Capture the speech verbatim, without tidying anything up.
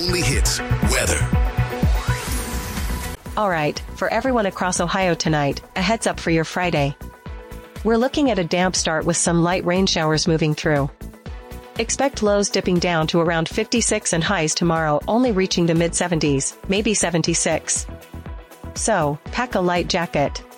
only hits, weather. All right, for everyone across Ohio tonight, a heads up for your Friday. We're looking at a damp start with some light rain showers moving through. Expect lows dipping down to around fifty-six and highs tomorrow only reaching the mid seventies, maybe seventy-six. So, pack a light jacket.